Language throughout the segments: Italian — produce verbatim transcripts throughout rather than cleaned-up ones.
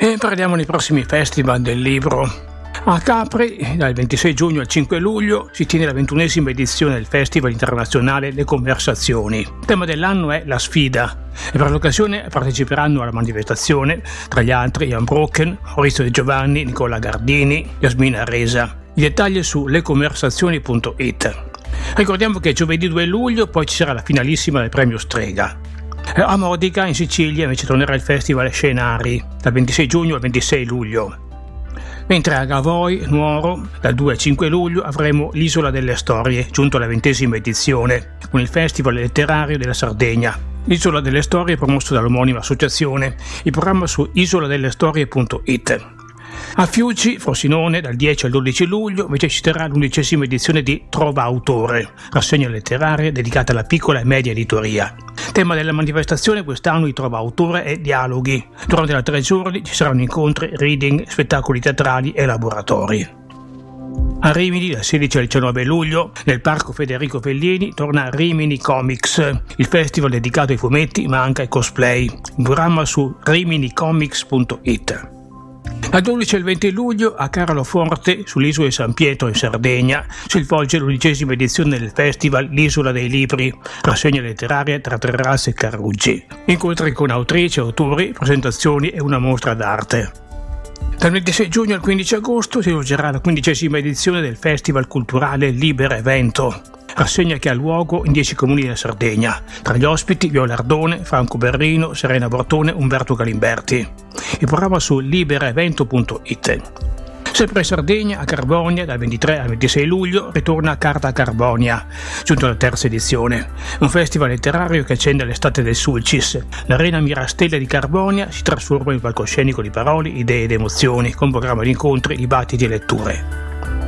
E parliamo dei prossimi festival del libro. A Capri, dal ventisei giugno al cinque luglio, si tiene la ventunesima edizione del Festival internazionale Le Conversazioni. Il tema dell'anno è la sfida e per l'occasione parteciperanno alla manifestazione, tra gli altri, Ian Broken, Maurizio De Giovanni, Nicola Gardini, Yasmina Resa. I dettagli su leconversazioni punto it. Ricordiamo che giovedì due luglio poi ci sarà la finalissima del premio Strega. A Modica, in Sicilia, invece tornerà il Festival Scenari, dal ventisei giugno al ventisei luglio. Mentre a Gavoi, Nuoro, dal due al cinque luglio avremo l'Isola delle Storie, giunto alla ventesima edizione, con il Festival Letterario della Sardegna. L'Isola delle Storie è promosso dall'omonima associazione, il programma su isola delle storie punto it. A Fiuggi, Frosinone, dal dieci al dodici luglio invece ci terrà l'undicesima edizione di Trova Autore, rassegna letteraria dedicata alla piccola e media editoria. Tema della manifestazione quest'anno di Trova Autore è dialoghi. Durante i tre giorni ci saranno incontri, reading, spettacoli teatrali e laboratori. A Rimini, dal sedici al diciannove luglio, nel Parco Federico Fellini, torna Rimini Comics, il festival dedicato ai fumetti ma anche ai cosplay. Un programma su rimini comics punto it. Dal dodici al venti luglio a Carloforte, sull'isola di San Pietro in Sardegna, si svolge l'undicesima edizione del festival L'Isola dei Libri, rassegna letteraria tra terrazze e caruggi. Incontri con autrici, autori, presentazioni e una mostra d'arte. Dal ventisei giugno al quindici agosto si svolgerà la quindicesima edizione del Festival Culturale Libera Evento, rassegna che ha luogo in dieci comuni della Sardegna. Tra gli ospiti Viola Ardone, Franco Berrino, Serena Bortone, Umberto Galimberti. Il programma su libera evento punto it. Sempre in Sardegna, a Carbonia, dal ventitré al ventisei luglio, ritorna Carta Carbonia, giunto alla terza edizione. Un festival letterario che accende l'estate del Sulcis. L'arena Mirastella di Carbonia si trasforma in palcoscenico di parole, idee ed emozioni, con programma di incontri, dibattiti e letture.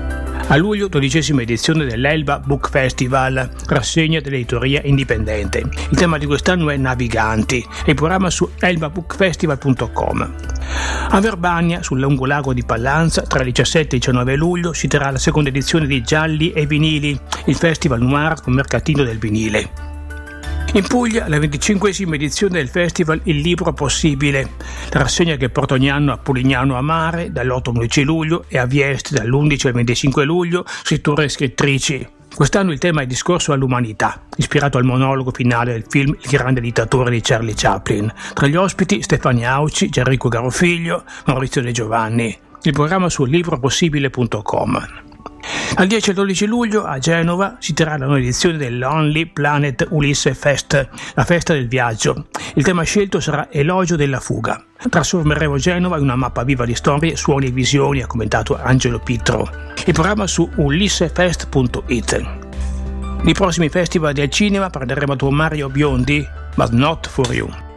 A luglio, dodicesima edizione dell'Elba Book Festival, rassegna dell'editoria indipendente. Il tema di quest'anno è Naviganti e il programma su elba book festival punto com. A Verbania, sul lungolago di Pallanza, tra il diciassette e il diciannove luglio, si terrà la seconda edizione di Gialli e Vinili, il Festival Noir con mercatino del vinile. In Puglia, la venticinquesima edizione del Festival Il Libro Possibile, la rassegna che porta ogni anno a Polignano a Mare dall'otto al undici luglio e a Vieste dall'undici al venticinque luglio, scrittori e scrittrici. Quest'anno il tema è Discorso all'umanità, ispirato al monologo finale del film Il grande dittatore di Charlie Chaplin. Tra gli ospiti Stefania Auci, Gianrico Garofiglio, Maurizio De Giovanni. Il programma su libro possibile punto com. Dal dieci al dodici luglio a Genova si terrà la nuova edizione del Lonely Planet Ulisse Fest, la festa del viaggio. Il tema scelto sarà Elogio della fuga. Trasformeremo Genova in una mappa viva di storie, suoni e visioni, ha commentato Angelo Pittro. Il programma su ulissefest punto it. Nei prossimi festival del cinema parleremo con Mario Biondi, But Not For You.